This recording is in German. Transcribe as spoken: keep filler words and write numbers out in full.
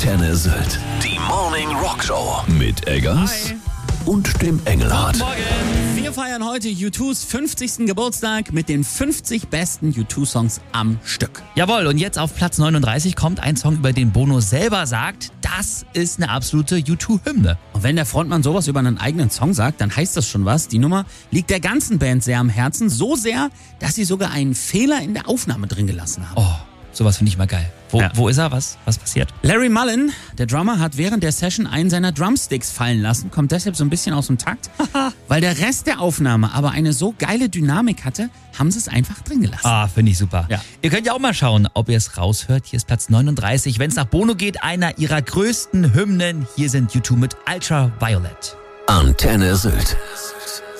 Antenne Sylt. Die Morning Rock Show mit Eggers Hi. und dem Engelhardt. Morgen. Wir feiern heute U two's fünfzigsten Geburtstag mit den fünfzig besten U zwei Songs am Stück. Jawohl, und jetzt auf Platz neununddreißig kommt ein Song, über den Bono selber sagt, das ist eine absolute U zwei Hymne. Und wenn der Frontmann sowas über einen eigenen Song sagt, dann heißt das schon was. Die Nummer liegt der ganzen Band sehr am Herzen. So sehr, dass sie sogar einen Fehler in der Aufnahme drin gelassen haben. Oh, sowas finde ich mal geil. Wo, Ja. wo ist er? Was, was passiert? Larry Mullen, der Drummer, hat während der Session einen seiner Drumsticks fallen lassen, kommt deshalb so ein bisschen aus dem Takt. Weil der Rest der Aufnahme aber eine so geile Dynamik hatte, haben sie es einfach drin gelassen. Ah, finde ich super. Ja. Ihr könnt ja auch mal schauen, ob ihr es raushört. Hier ist Platz neununddreißig. Wenn es nach Bono geht, einer ihrer größten Hymnen. Hier sind U zwei mit Ultraviolet. Antenne Sylt.